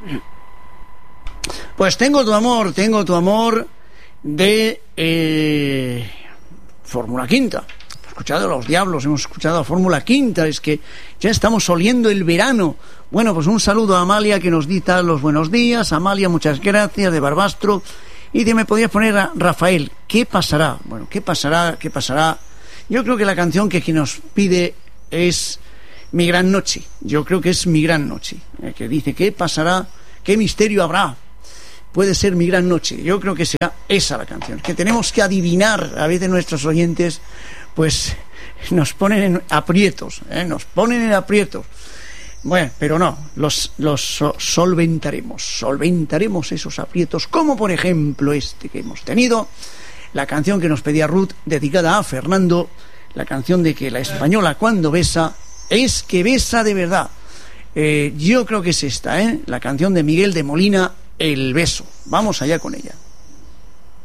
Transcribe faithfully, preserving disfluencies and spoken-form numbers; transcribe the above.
Pues tengo tu amor, tengo tu amor de eh, Fórmula Quinta. Hemos escuchado a Los Diablos, hemos escuchado a Fórmula Quinta, es que ya estamos oliendo el verano. Bueno, pues un saludo a Amalia, que nos dice los buenos días. Amalia, muchas gracias, de Barbastro. Y de me podías poner a Rafael, ¿qué pasará? Bueno, ¿qué pasará? ¿Qué pasará? Yo creo que la canción que, que nos pide es Mi Gran Noche. Yo creo que es Mi Gran Noche, eh, que dice, ¿qué pasará? ¿Qué misterio habrá? Puede ser Mi Gran Noche. Yo creo que será esa la canción, que tenemos que adivinar. A veces nuestros oyentes pues nos ponen en aprietos, ¿eh? nos ponen en aprietos. Bueno, pero no, los, los solventaremos, solventaremos esos aprietos, como por ejemplo este que hemos tenido, la canción que nos pedía Ruth, dedicada a Fernando, la canción de que la española cuando besa, es que besa de verdad. Eh, yo creo que es esta, ¿eh? La canción de Miguel de Molina, El Beso. Vamos allá con ella.